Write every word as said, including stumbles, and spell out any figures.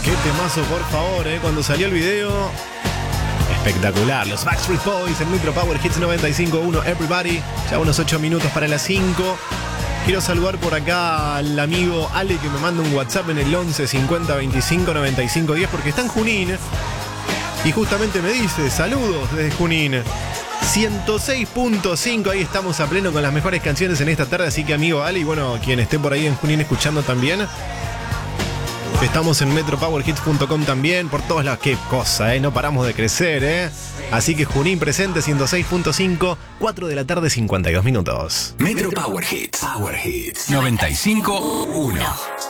Qué temazo, por favor, ¿eh? Cuando salió el video, espectacular. Los Backstreet Boys en Metro Power Hits noventa y cinco punto uno, Everybody. Ya unos ocho minutos para las cinco. Quiero saludar por acá al amigo Ale, que me manda un WhatsApp en el once cincuenta veinticinco noventa y cinco diez, porque está en Junín. Y justamente me dice, saludos desde Junín. ciento seis punto cinco, ahí estamos a pleno con las mejores canciones en esta tarde. Así que amigo Ale, y bueno, quien esté por ahí en Junín escuchando también, estamos en metro power hits punto com también, por todas las... Qué cosa, ¿eh? No paramos de crecer, ¿eh? Así que Junín presente, ciento seis punto cinco, cuatro de la tarde, cincuenta y dos minutos. Metro Power Hits. Power Hits noventa y cinco punto uno.